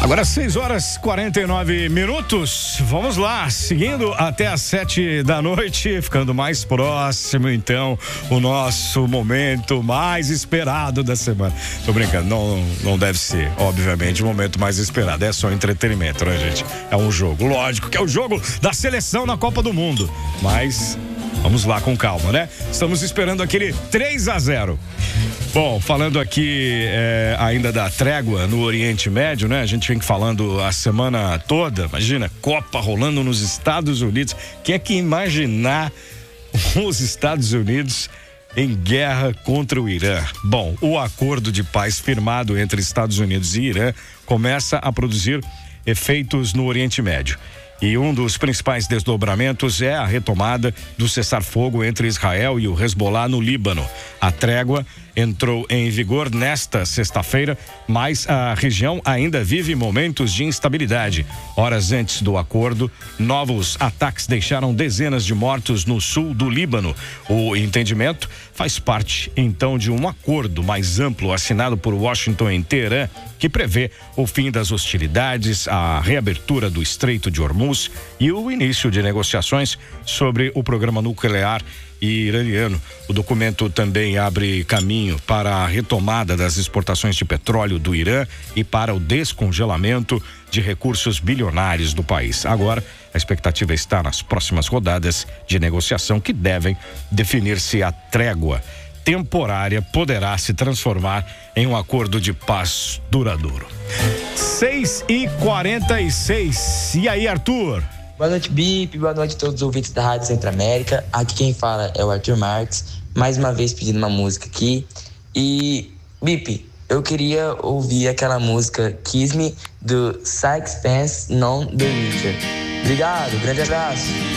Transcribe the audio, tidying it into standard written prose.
Agora 6h49. Vamos lá, seguindo até às 7 da noite, ficando mais próximo, então, o nosso momento mais esperado da semana. Tô brincando, não deve ser, obviamente, o momento mais esperado. É só entretenimento, né, gente? É um jogo, lógico que é o jogo da seleção na Copa do Mundo. Mas vamos lá com calma, né? Estamos esperando aquele 3-0. Bom, falando aqui ainda da trégua no Oriente Médio, né? A gente vem falando a semana toda, imagina, Copa rolando nos Estados Unidos. Quem é que imaginar os Estados Unidos em guerra contra o Irã? Bom, o acordo de paz firmado entre Estados Unidos e Irã começa a produzir efeitos no Oriente Médio. E um dos principais desdobramentos é a retomada do cessar-fogo entre Israel e o Hezbollah no Líbano. A trégua entrou em vigor nesta sexta-feira, mas a região ainda vive momentos de instabilidade. Horas antes do acordo, novos ataques deixaram dezenas de mortos no sul do Líbano. O entendimento faz parte, então, de um acordo mais amplo assinado por Washington em Teherã, que prevê o fim das hostilidades, a reabertura do Estreito de Hormuz e o início de negociações sobre o programa nuclear iraniano. O documento também abre caminho para a retomada das exportações de petróleo do Irã e para o descongelamento de recursos bilionários do país. Agora, a expectativa está nas próximas rodadas de negociação que devem definir se a trégua temporária poderá se transformar em um acordo de paz duradouro. 6h46. E aí, Arthur? Boa noite, Bip. Boa noite a todos os ouvintes da Rádio Centro América. Aqui quem fala é o Arthur Marques, mais uma vez pedindo uma música aqui. E, Bip, eu queria ouvir aquela música Kiss Me, do Sixpence None the Richer. Obrigado, grande abraço.